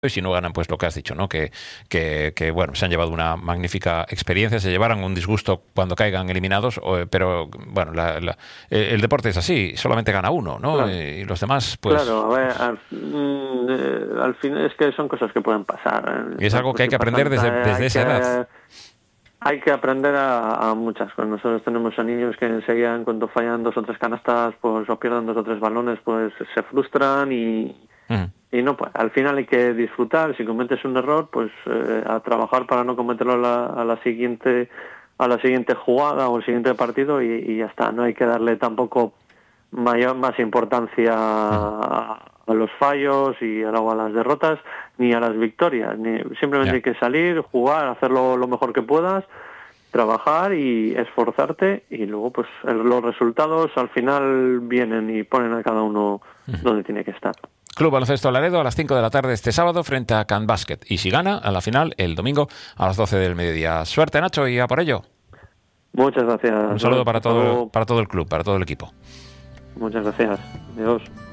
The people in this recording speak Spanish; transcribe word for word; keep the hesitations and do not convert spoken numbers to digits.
y si no ganan, pues lo que has dicho, ¿no? Que, que, que bueno, se han llevado una magnífica experiencia, se llevarán un disgusto cuando caigan eliminados, o, pero bueno, la, la, el deporte es así, solamente gana uno, ¿no? Claro. Y los demás, pues... Claro, a ver, al, mm, al fin es que son cosas que pueden pasar. Y es algo que hay que aprender desde, desde esa edad. Hay que aprender a, a muchas cosas. Nosotros tenemos a niños que enseguida, en cuanto fallan dos o tres canastas, pues o pierden dos o tres balones, pues se frustran y... Uh-huh. Y no, pues al final hay que disfrutar. Si cometes un error, pues eh, a trabajar para no cometerlo a la, a la siguiente a la siguiente jugada o el siguiente partido y, y ya está. No hay que darle tampoco mayor más importancia a, a los fallos y a, a las derrotas ni a las victorias. Ni, simplemente yeah. hay que salir, jugar, hacerlo lo mejor que puedas, trabajar y esforzarte y luego pues el, los resultados al final vienen y ponen a cada uno uh-huh. donde tiene que estar. Club Baloncesto Laredo a las cinco de la tarde este sábado frente a Can Basket. Y si gana, a la final el domingo a las doce del mediodía. Suerte, Nacho, y a por ello. Muchas gracias. Un saludo para todo, para todo el club, para todo el equipo. Muchas gracias. Adiós.